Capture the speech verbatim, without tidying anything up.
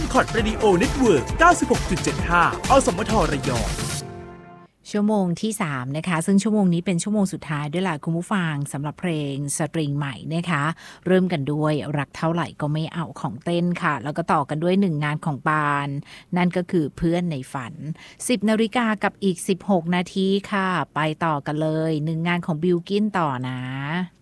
คอร์ดเรดิโอเน็ตเวิร์ก เก้าสิบหกจุดเจ็ดห้า อสมทระยองชั่วโมงที่สามนะคะซึ่งชั่วโมงนี้เป็นชั่วโมงสุดท้ายด้วยล่ะคุณผู้ฟังสำหรับเพลงสตริงใหม่นะคะเริ่มกันด้วยรักเท่าไหร่ก็ไม่เอาของเต้นค่ะแล้วก็ต่อกันด้วยหนึ่งงานของปานนั่นก็คือเพื่อนในฝัน สิบนาฬิกากับอีกสิบหกนาทีค่ะไปต่อกันเลยหนึ่งงานของบิลกิ้นต่อนะ